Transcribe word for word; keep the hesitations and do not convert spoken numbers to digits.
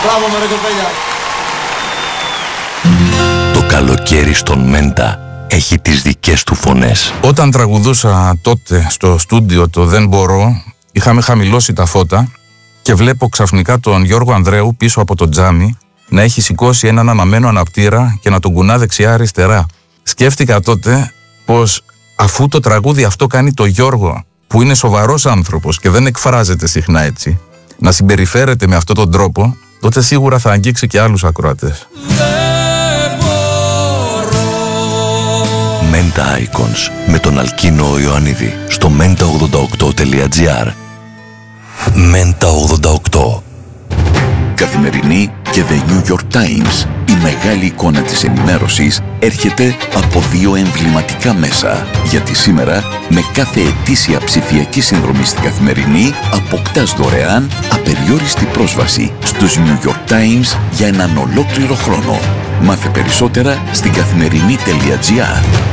Μπράβο με ρε κοπέλια. Το καλοκαίρι στον Μέντα έχει τις δικές του φωνές. Όταν τραγουδούσα τότε στο στούντιο το «Δεν μπορώ», είχαμε χαμηλώσει τα φώτα και βλέπω ξαφνικά τον Γιώργο Ανδρέου πίσω από το τζάμι να έχει σηκώσει έναν αναμένο αναπτήρα και να τον κουνά δεξιά-αριστερά. Σκέφτηκα τότε πως αφού το τραγούδι αυτό κάνει το Γιώργο, που είναι σοβαρός άνθρωπος και δεν εκφράζεται συχνά έτσι, να συμπεριφέρεται με αυτόν τον τρόπο, τότε σίγουρα θα αγγίξει και άλλους ακροατές. Μέντα Icons με τον Αλκίνο Ιωαννίδη στο μέντα ογδόντα οκτώ τελεία τζι άρ. Μέντα ογδόντα οκτώ. Καθημερινή και The New York Times. Η μεγάλη εικόνα της ενημέρωσης έρχεται από δύο εμβληματικά μέσα. Γιατί σήμερα, με κάθε ετήσια ψηφιακή συνδρομή στην Καθημερινή, αποκτάς δωρεάν απεριόριστη πρόσβαση στους New York Times για έναν ολόκληρο χρόνο. Μάθε περισσότερα στην καθημερινή τελεία τζι άρ.